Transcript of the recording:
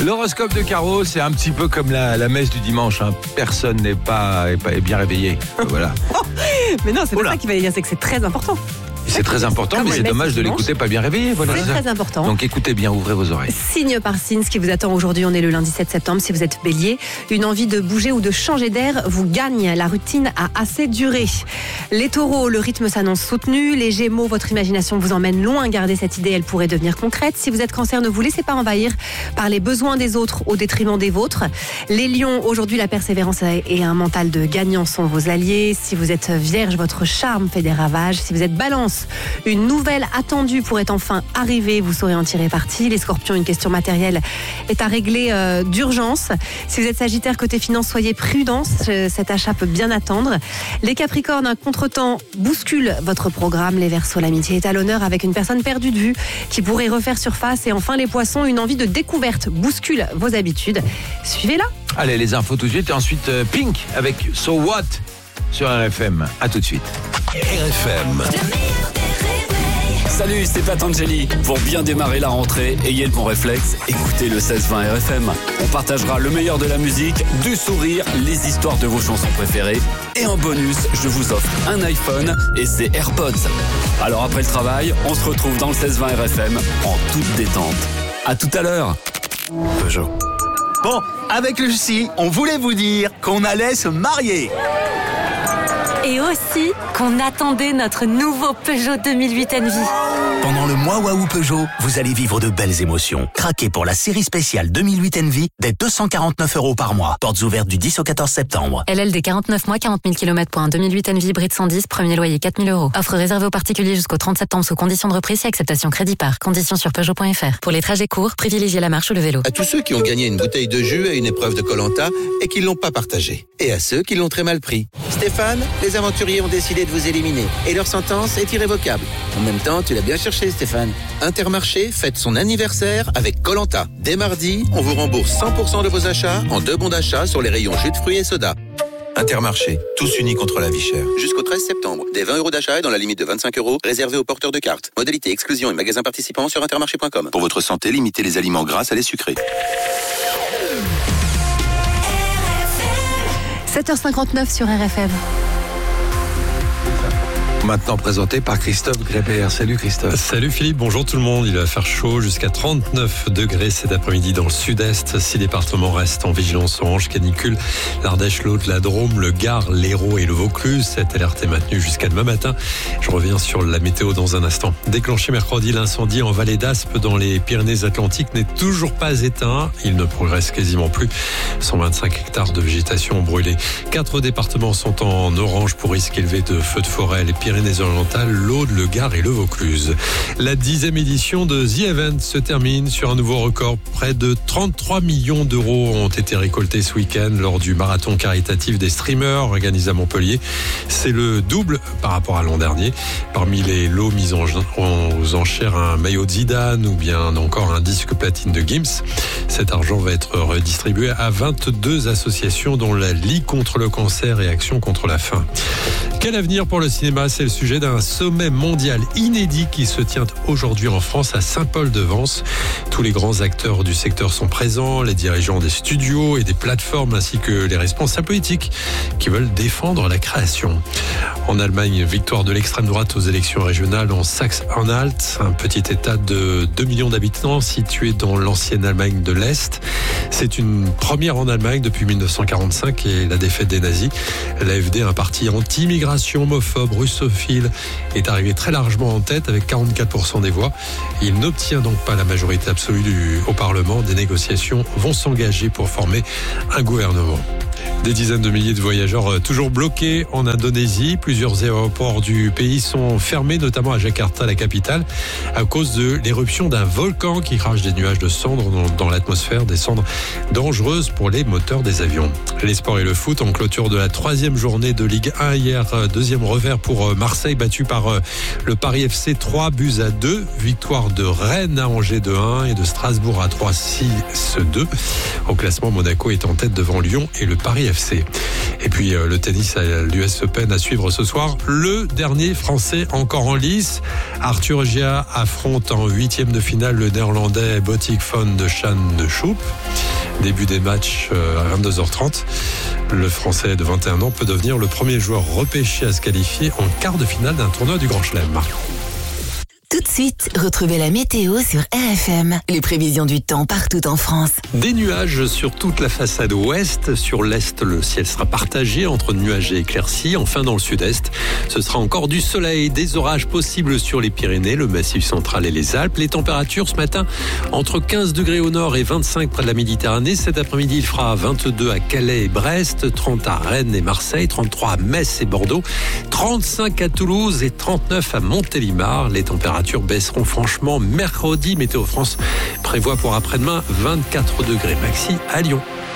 L'horoscope de Caro, c'est un petit peu comme la messe du dimanche. Hein. Personne n'est bien réveillé. Voilà. Mais non, c'est pas ça qui va dire, c'est que c'est très important. C'est très important, mais c'est dommage de l'écouter pas bien réveillé. Voilà, c'est très important. Donc écoutez bien, ouvrez vos oreilles. Signe par signe, ce qui vous attend aujourd'hui, on est le lundi 7 septembre. Si vous êtes bélier, une envie de bouger ou de changer d'air vous gagne. La routine a assez duré. Les taureaux, le rythme s'annonce soutenu. Les gémeaux, votre imagination vous emmène loin. Gardez cette idée, elle pourrait devenir concrète. Si vous êtes cancer, ne vous laissez pas envahir par les besoins des autres au détriment des vôtres. Les lions, aujourd'hui, la persévérance et un mental de gagnant sont vos alliés. Si vous êtes vierge, votre charme fait des ravages. Si vous êtes balance, une nouvelle attendue pourrait enfin arriver, vous saurez en tirer parti. Les scorpions, une question matérielle est à régler d'urgence. Si vous êtes sagittaire, côté finance, soyez prudents, cet achat peut bien attendre. Les capricornes, un contretemps bouscule votre programme. Les verseaux, l'amitié est à l'honneur avec une personne perdue de vue qui pourrait refaire surface. Et enfin les poissons, une envie de découverte bouscule vos habitudes. Suivez-la. Allez, les infos tout de suite et ensuite Pink avec So What sur RFM. À tout de suite. RFM. Salut, c'est Patangeli. Pour bien démarrer la rentrée, ayez le bon réflexe, écoutez le 16-20 RFM. On partagera le meilleur de la musique, du sourire, les histoires de vos chansons préférées. Et en bonus, je vous offre un iPhone et ses AirPods. Alors après le travail, on se retrouve dans le 16-20 RFM en toute détente. À tout à l'heure. Peugeot. Bon, avec Lucie, on voulait vous dire qu'on allait se marier. Et aussi qu'on attendait notre nouveau Peugeot 2008 Envy. Pendant le mois Waouh Peugeot, vous allez vivre de belles émotions. Craquez pour la série spéciale 2008 Envy dès 249 € par mois. Portes ouvertes du 10 au 14 septembre. LLD 49 mois, 40 000 km pour un 2008 Envy hybride 110, premier loyer 4 000 €. Offre réservée aux particuliers jusqu'au 30 septembre sous conditions de reprise et acceptation crédit par. Conditions sur Peugeot.fr. Pour les trajets courts, privilégiez la marche ou le vélo. À tous ceux qui ont gagné une bouteille de jus à une épreuve de Koh-Lanta et qui ne l'ont pas partagée. Et à ceux qui l'ont très mal pris. Stéphane, les aventuriers ont décidé de vous éliminer et leur sentence est irrévocable. En même temps, tu l'as bien cherché, Stéphane. Intermarché fête son anniversaire avec Koh-Lanta. Dès mardi, on vous rembourse 100% de vos achats en 2 bons d'achat sur les rayons jus de fruits et soda. Intermarché, tous unis contre la vie chère. Jusqu'au 13 septembre, des 20 € d'achat et dans la limite de 25 € réservés aux porteurs de cartes. Modalité exclusion et magasins participants sur intermarché.com. Pour votre santé, limitez les aliments gras à les sucrés. 7h59 sur RFM. Maintenant présenté par Christophe Grébert. Salut Christophe. Salut Philippe, bonjour tout le monde. Il va faire chaud jusqu'à 39 degrés cet après-midi dans le sud-est. 6 départements restent en vigilance orange canicule. L'Ardèche, l'Aude, la Drôme, le Gard, l'Hérault et le Vaucluse. Cette alerte est maintenue jusqu'à demain matin. Je reviens sur la météo dans un instant. Déclenché mercredi, l'incendie en vallée d'Aspe dans les Pyrénées-Atlantiques n'est toujours pas éteint. Il ne progresse quasiment plus. 125 hectares de végétation brûlés. 4 départements sont en orange pour risque élevé de feux de forêt. Les Pyrénées-Orientales, l'Aude, le Gard et le Vaucluse. La 10e édition de The Event se termine sur un nouveau record. Près de 33 millions d'euros ont été récoltés ce week-end lors du marathon caritatif des streamers organisé à Montpellier. C'est le double par rapport à l'an dernier. Parmi les lots mis aux enchères, un maillot de Zidane ou bien encore un disque platine de Gims. Cet argent va être redistribué à 22 associations dont la Ligue contre le cancer et Action contre la faim. Quel avenir pour le cinéma? C'est le sujet d'un sommet mondial inédit qui se tient aujourd'hui en France à Saint-Paul-de-Vence. Tous les grands acteurs du secteur sont présents, les dirigeants des studios et des plateformes ainsi que les responsables politiques qui veulent défendre la création. En Allemagne, victoire de l'extrême droite aux élections régionales en Saxe-Anhalt, un petit état de 2 millions d'habitants situé dans l'ancienne Allemagne de l'Est. C'est une première en Allemagne depuis 1945 et la défaite des nazis. L'AfD, un parti anti-immigration, homophobe, russophile, est arrivé très largement en tête avec 44% des voix. Il n'obtient donc pas la majorité absolue au Parlement. Des négociations vont s'engager pour former un gouvernement. Des dizaines de milliers de voyageurs toujours bloqués en Indonésie. Plusieurs aéroports du pays sont fermés, notamment à Jakarta, la capitale, à cause de l'éruption d'un volcan qui crache des nuages de cendres dans l'atmosphère, des cendres dangereuses pour les moteurs des avions. Les sports et le foot en clôture de la 3e journée de Ligue 1 hier. Deuxième revers pour Marseille, battu par le Paris FC 3-2. Victoire de Rennes à Angers 2-1 et de Strasbourg à 3-6-2. Au classement, Monaco est en tête devant Lyon et le Paris Paris FC. Et puis le tennis à l'US Open à suivre ce soir. Le dernier Français encore en lice. Arthur Gia affronte en 8e de finale le Néerlandais Botic van de Chan de Schoep. Début des matchs à 22h30. Le Français de 21 ans peut devenir le premier joueur repêché à se qualifier en quart de finale d'un tournoi du Grand Chelem. Tout de suite, retrouvez la météo sur RFM. Les prévisions du temps partout en France. Des nuages sur toute la façade ouest. Sur l'est, le ciel sera partagé entre nuages et éclaircies. Enfin, dans le sud-est, ce sera encore du soleil. Des orages possibles sur les Pyrénées, le Massif central et les Alpes. Les températures ce matin, entre 15 degrés au nord et 25 près de la Méditerranée. Cet après-midi, il fera 22 à Calais et Brest, 30 à Rennes et Marseille, 33 à Metz et Bordeaux, 35 à Toulouse et 39 à Montélimar. Les températures baisseront franchement mercredi. Météo France prévoit pour après-demain 24 degrés maxi à Lyon.